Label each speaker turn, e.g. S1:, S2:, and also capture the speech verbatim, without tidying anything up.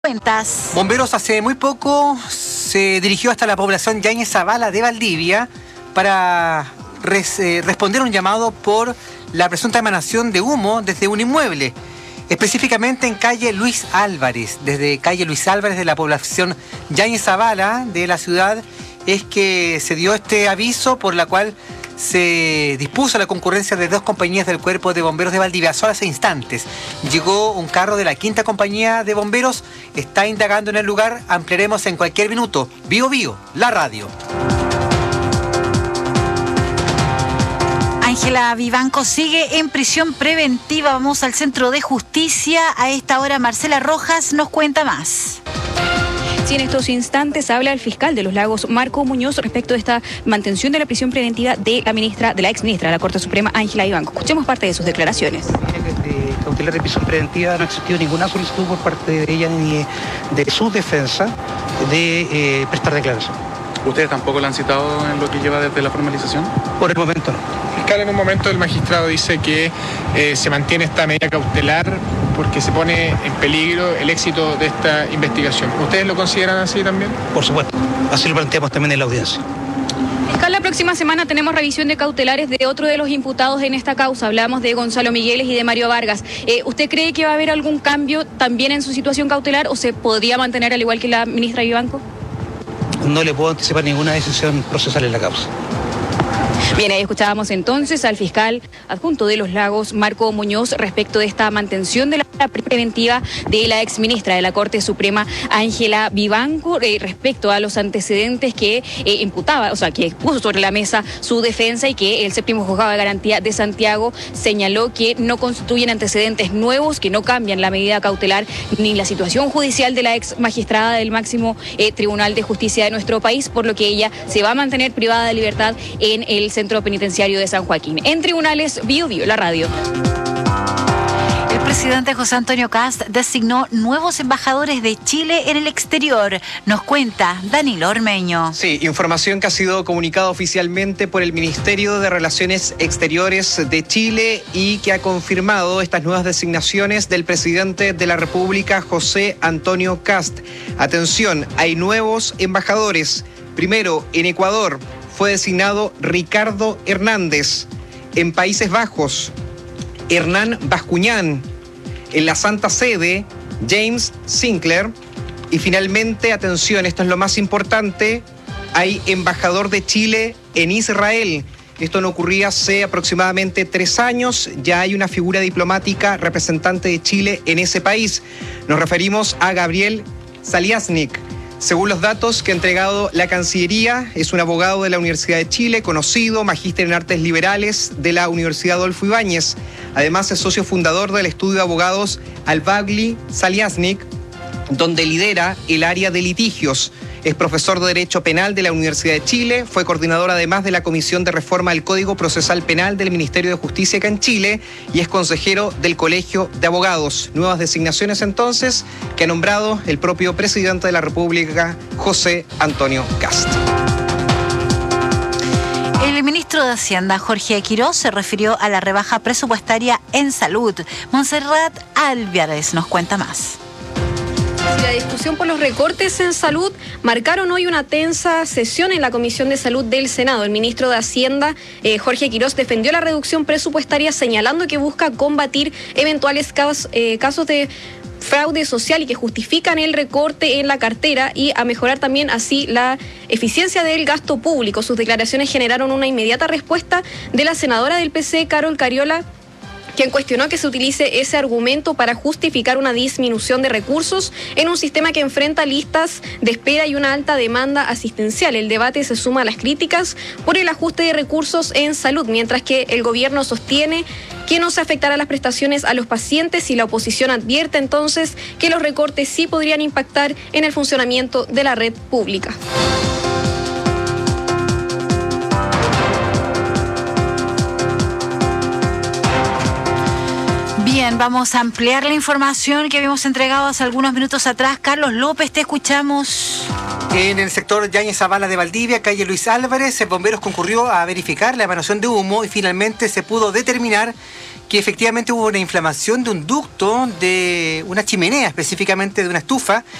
S1: Cuentas.
S2: Bomberos hace muy poco se dirigió hasta la población Yáñez Zavala de Valdivia para res, eh, responder a un llamado por la presunta emanación de humo desde un inmueble, específicamente en calle Luis Álvarez. Desde calle Luis Álvarez de la población Yáñez Zavala de la ciudad es que se dio este aviso, por la cual se dispuso la concurrencia de dos compañías del Cuerpo de Bomberos de Valdivia. Solo hace instantes llegó un carro de la quinta compañía de bomberos, está indagando en el lugar. Ampliaremos en cualquier minuto. Bio Bio, la radio.
S1: Ángela Vivanco sigue en prisión preventiva. Vamos al Centro de Justicia. A esta hora Marcela Rojas nos cuenta más.
S3: Sí, en estos instantes habla el fiscal de Los Lagos, Marco Muñoz, respecto de esta mantención de la prisión preventiva de la ministra, de la ex ministra de la Corte Suprema, Ángela Vivanco. Escuchemos parte de sus declaraciones.
S4: De cautelar de prisión preventiva no ha existido ninguna solicitud por parte de ella ni de su defensa de eh, prestar declaración.
S5: ¿Ustedes tampoco la han citado en lo que lleva desde la formalización?
S4: Por el momento no.
S6: Fiscal, en un momento el magistrado dice que eh, se mantiene esta medida cautelar porque se pone en peligro el éxito de esta investigación. ¿Ustedes lo consideran así también?
S4: Por supuesto, así lo planteamos también en la audiencia.
S3: Fiscal, la próxima semana tenemos revisión de cautelares de otro de los imputados en esta causa. Hablamos de Gonzalo Migueles y de Mario Vargas. Eh, ¿Usted cree que va a haber algún cambio también en su situación cautelar o se podría mantener al igual que la ministra Vivanco?
S4: No le puedo anticipar ninguna decisión procesal en la causa.
S3: Bien, ahí escuchábamos entonces al fiscal adjunto de Los Lagos, Marco Muñoz, respecto de esta mantención de la preventiva de la exministra de la Corte Suprema, Ángela Vivanco, eh, respecto a los antecedentes que eh, imputaba, o sea, que puso sobre la mesa su defensa y que el séptimo juzgado de garantía de Santiago señaló que no constituyen antecedentes nuevos, que no cambian la medida cautelar ni la situación judicial de la ex magistrada del máximo eh, Tribunal de Justicia de nuestro país, por lo que ella se va a mantener privada de libertad en el Centro Penitenciario de San Joaquín. En tribunales, Bio Bio, la radio.
S1: El presidente José Antonio Kast designó nuevos embajadores de Chile en el exterior. Nos cuenta Danilo Ormeño.
S7: Sí, información que ha sido comunicada oficialmente por el Ministerio de Relaciones Exteriores de Chile y que ha confirmado estas nuevas designaciones del presidente de la República, José Antonio Kast. Atención, hay nuevos embajadores. Primero, en Ecuador fue designado Ricardo Hernández. En Países Bajos, Hernán Bascuñán. En la Santa Sede, James Sinclair. Y finalmente, atención, esto es lo más importante, hay embajador de Chile en Israel. Esto no ocurría hace aproximadamente tres años. Ya hay una figura diplomática representante de Chile en ese país. Nos referimos a Gabriel Saliasnik. Según los datos que ha entregado la Cancillería, es un abogado de la Universidad de Chile, conocido, magíster en artes liberales de la Universidad Adolfo Ibáñez. Además, es socio fundador del estudio de abogados Al-Bagli Saliasnik, donde lidera el área de litigios. Es profesor de Derecho Penal de la Universidad de Chile, fue coordinador además de la Comisión de Reforma del Código Procesal Penal del Ministerio de Justicia acá en Chile y es consejero del Colegio de Abogados. Nuevas designaciones entonces que ha nombrado el propio presidente de la República, José Antonio Kast.
S1: El ministro de Hacienda, Jorge Quiroz, se refirió a la rebaja presupuestaria en salud. Montserrat Álvarez nos cuenta más.
S8: La discusión por los recortes en salud marcaron hoy una tensa sesión en la Comisión de Salud del Senado. El ministro de Hacienda, eh, Jorge Quiroz, defendió la reducción presupuestaria señalando que busca combatir eventuales casos, eh, casos de fraude social y que justifican el recorte en la cartera y a mejorar también así la eficiencia del gasto público. Sus declaraciones generaron una inmediata respuesta de la senadora del P C, Carol Cariola, quien cuestionó que se utilice ese argumento para justificar una disminución de recursos en un sistema que enfrenta listas de espera y una alta demanda asistencial. El debate se suma a las críticas por el ajuste de recursos en salud, mientras que el gobierno sostiene que no se afectará las prestaciones a los pacientes y la oposición advierte entonces que los recortes sí podrían impactar en el funcionamiento de la red pública.
S1: Bien, vamos a ampliar la información que habíamos entregado hace algunos minutos atrás. Carlos López, te escuchamos.
S2: En el sector Yáñez Zavala de Valdivia, calle Luis Álvarez, el bomberos concurrió a verificar la emanación de humo y finalmente se pudo determinar que efectivamente hubo una inflamación de un ducto, de una chimenea, específicamente de una estufa,